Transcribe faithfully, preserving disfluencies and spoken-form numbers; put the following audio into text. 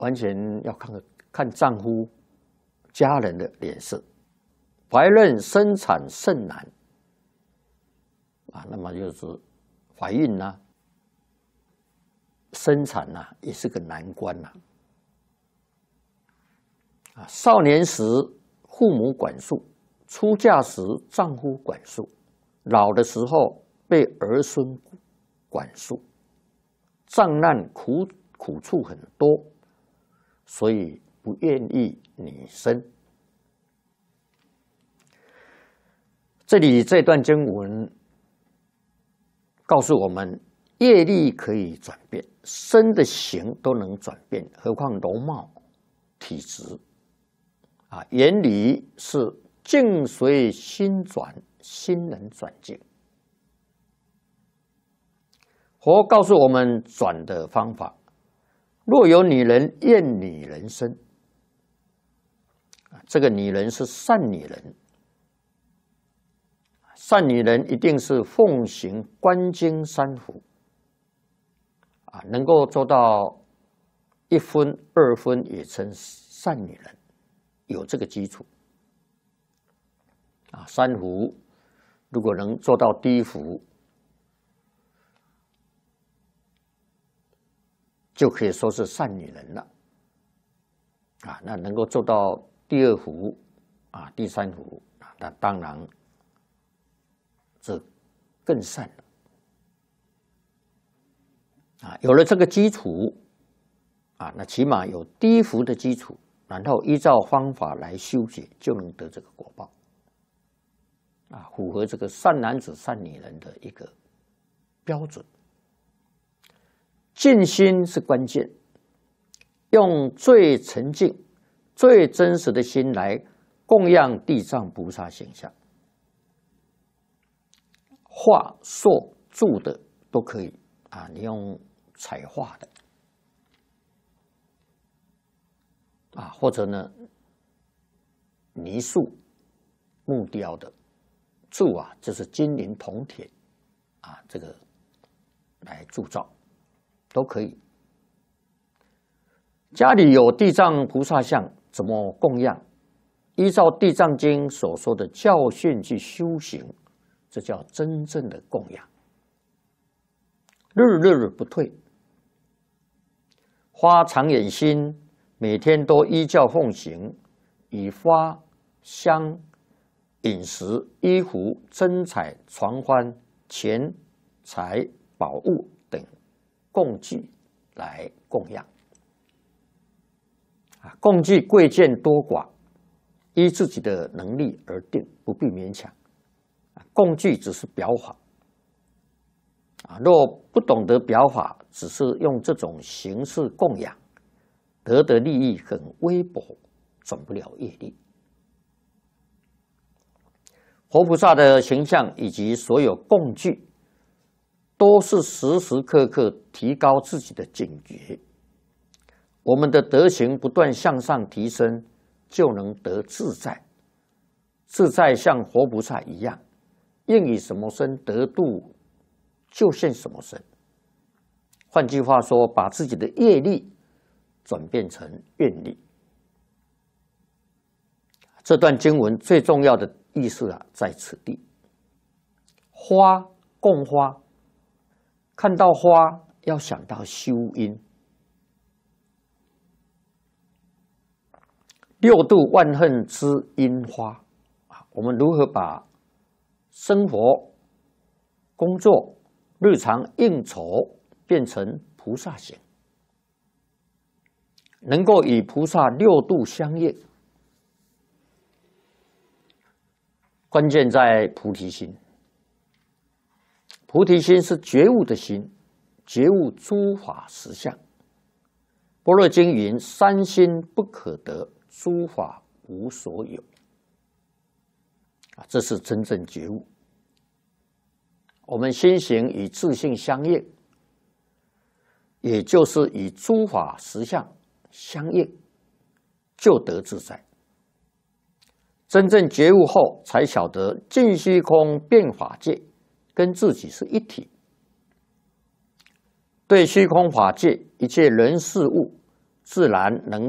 完全要看看丈夫、家人的脸色。怀孕生产甚难啊，那么就是怀孕呐、啊、生产呐、啊、也是个难关呐、啊。啊，少年时父母管束，出嫁时丈夫管束，老的时候被儿孙管束，障难苦苦处很多，所以不愿意女生。这里这段经文告诉我们，业力可以转变，身的形都能转变，何况容貌、体质啊？原理是境随心转，心能转境。佛告诉我们转的方法：若有女人厌女人身，这个女人是善女人。善女人一定是奉行观经三福啊，能够做到一分二分也称善女人，有这个基础啊。三福如果能做到第一福，就可以说是善女人了啊。那能够做到第二福啊、第三福啊，那当然。这更善了啊！有了这个基础啊，那起码有第一福的基础，然后依照方法来修解，就能得这个果报啊，符合这个善男子、善女人的一个标准。静心是关键，用最沉静、最真实的心来供养地藏菩萨形象。画、塑、铸的都可以啊，你用彩画的啊，或者呢泥塑、木雕的，铸啊就是金银铜铁啊，这个来铸造都可以。家里有地藏菩萨像，怎么供养？依照《地藏经》所说的教训去修行。这叫真正的供养，日日不退。花常眼心，每天都依教奉行，以花、香、饮食、衣服、珍彩、床幡、钱财、宝物等供具来供养。啊，供具贵贱多寡，依自己的能力而定，不必勉强。供具只是表法啊，若不懂得表法，只是用这种形式供养，得的利益很微薄，转不了业力。佛菩萨的形象以及所有供具，都是时时刻刻提高自己的警觉。我们的德行不断向上提升，就能得自在。自在像佛菩萨一样。应以什么身得度，就现什么身。换句话说，把自己的业力转变成愿力。这段经文最重要的意思啊，在此地。花供花，看到花要想到修因。六度万恨之因花啊，我们如何把生活、工作、日常应酬变成菩萨行，能够与菩萨六度相应。关键在菩提心。菩提心是觉悟的心，觉悟诸法实相。般若经云：“三心不可得，诸法无所有。”啊，这是真正觉悟。我们心行与自性相应，也就是与诸法实相相应，就得自在。真正觉悟后，才晓得尽虚空变法界跟自己是一体。对虚空法界一切人事物， 自然能